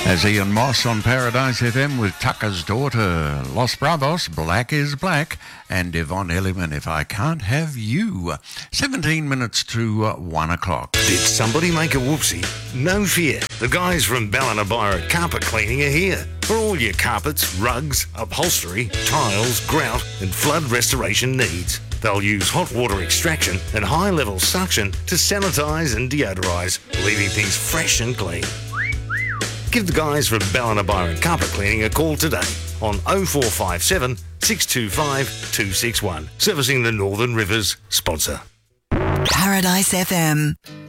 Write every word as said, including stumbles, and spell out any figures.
As Ian Moss on Paradise F M with Tucker's Daughter, Los Bravos, Black is Black, and Yvonne Elliman, If I Can't Have You. seventeen minutes to uh, one o'clock. Did somebody make a whoopsie? No fear. The guys from Ballinabira Carpet Cleaning are here. For all your carpets, rugs, upholstery, tiles, grout and flood restoration needs. They'll use hot water extraction and high-level suction to sanitise and deodorise, leaving things fresh and clean. Give the guys from Ballinabira Carpet Cleaning a call today on oh four five seven, six two five, two six one. Servicing the Northern Rivers sponsor. Paradise F M.